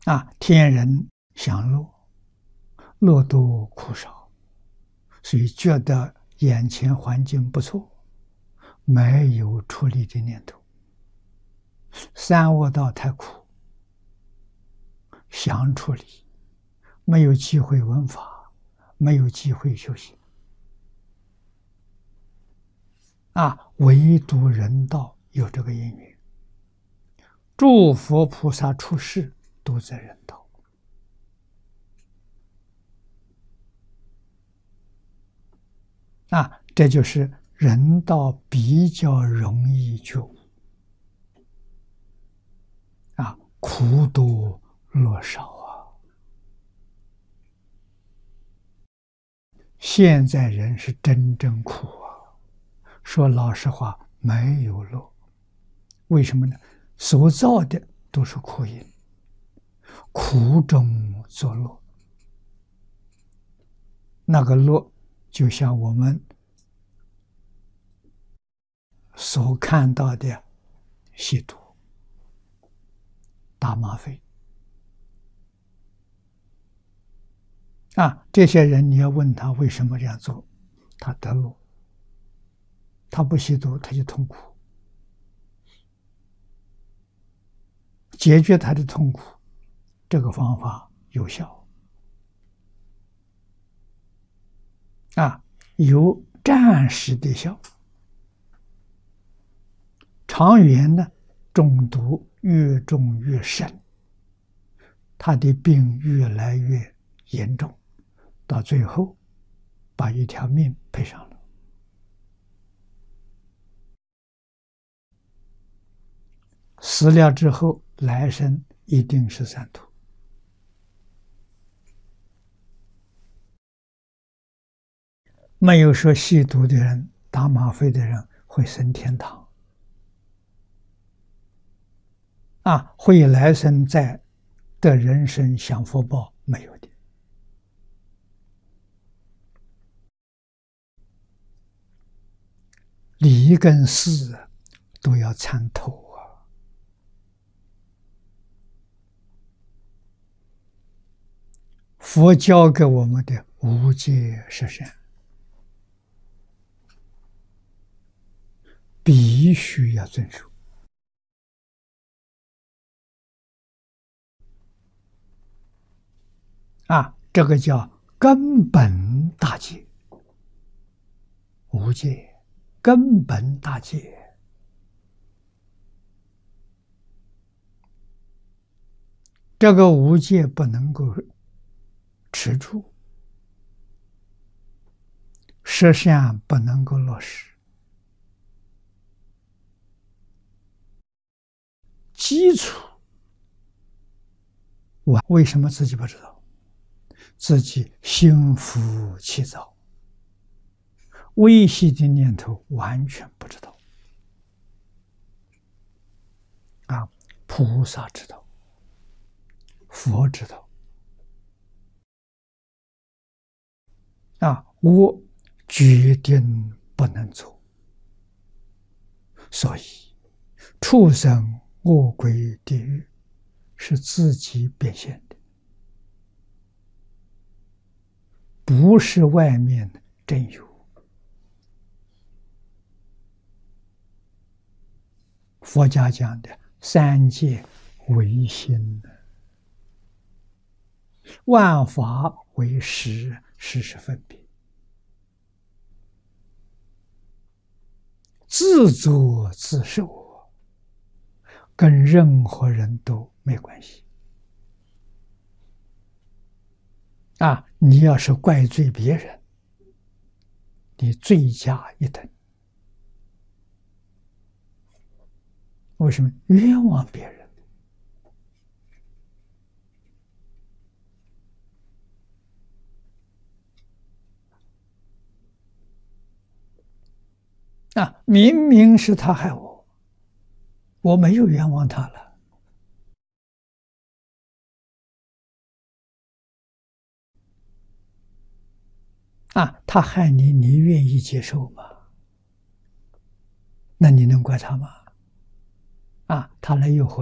天人享乐，乐多苦少，所以觉得眼前环境不错，没有出离的念头。三恶道太苦，想出离，没有机会闻法，没有机会修行。唯独人道有这个因缘，诸佛菩萨出世都在人道。这就是人道比较容易觉悟，苦多乐少现在人是真正苦说老实话，没有乐。为什么呢？所造的都是苦因，苦中作乐。那个乐，就像我们所看到的吸毒、打吗啡这些人你要问他为什么这样做，他得乐。他不吸毒，他就痛苦。解决他的痛苦，这个方法有效。有暂时的效，长远呢，中毒越重越深，他的病越来越严重，到最后把一条命赔上了。死了之后，来生一定是三途。没有说吸毒的人、打吗啡的人会升天堂。会来生在的人生享福报，没有的。理跟事都要参透佛教给我们的无戒十善，必须要遵守。这个叫根本大戒，无戒根本大戒。这个无戒不能够持住，十善不能够落实，基础为什么自己不知道？自己心浮气躁，微细的念头完全不知道。菩萨知道，佛知道。我决定不能做，所以畜生、恶鬼、地狱是自己变现的，不是外面真有。佛家讲的三界唯心，万法为实，实是分别，自作自受，跟任何人都没关系。你要是怪罪别人，你罪加一等。为什么？冤枉别人。明明是他害我，我没有冤枉他了。他害你，你愿意接受吗？那你能怪他吗？他来诱惑